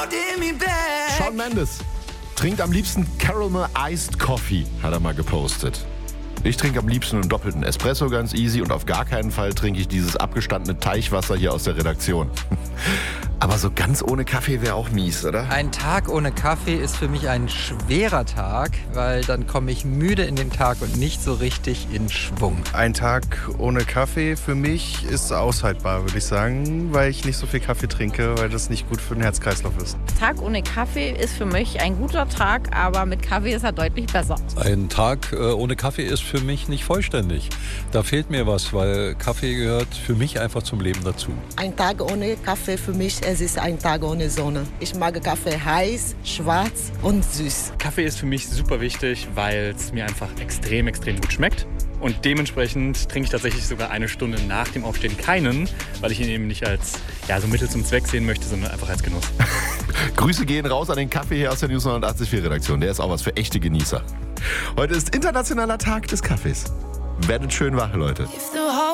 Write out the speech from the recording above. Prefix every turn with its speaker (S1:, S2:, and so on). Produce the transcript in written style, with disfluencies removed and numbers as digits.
S1: Shawn Mendes trinkt am liebsten Caramel Iced Coffee, hat er mal gepostet. Ich trinke am liebsten einen doppelten Espresso, ganz easy, und auf gar keinen Fall trinke ich dieses abgestandene Teichwasser hier aus der Redaktion. Aber so ganz ohne Kaffee wäre auch mies, oder?
S2: Ein Tag ohne Kaffee ist für mich ein schwerer Tag, weil dann komme ich müde in den Tag und nicht so richtig in Schwung.
S3: Ein Tag ohne Kaffee für mich ist aushaltbar, würde ich sagen, weil ich nicht so viel Kaffee trinke, weil das nicht gut für den Herz-Kreislauf ist.
S4: Tag ohne Kaffee ist für mich ein guter Tag, aber mit Kaffee ist er deutlich besser.
S5: Ein Tag ohne Kaffee ist für mich nicht vollständig. Da fehlt mir was, weil Kaffee gehört für mich einfach zum Leben dazu.
S6: Ein Tag ohne Kaffee für mich, es ist ein Tag ohne Sonne. Ich mag Kaffee heiß, schwarz und süß.
S7: Kaffee ist für mich super wichtig, weil es mir einfach extrem gut schmeckt. Und dementsprechend trinke ich tatsächlich sogar eine Stunde nach dem Aufstehen keinen, weil ich ihn eben nicht als so Mittel zum Zweck sehen möchte, sondern einfach als Genuss.
S1: Grüße gehen raus an den Kaffee hier aus der News 89.4 Redaktion. Der ist auch was für echte Genießer. Heute ist Internationaler Tag des Kaffees. Werdet schön wach, Leute.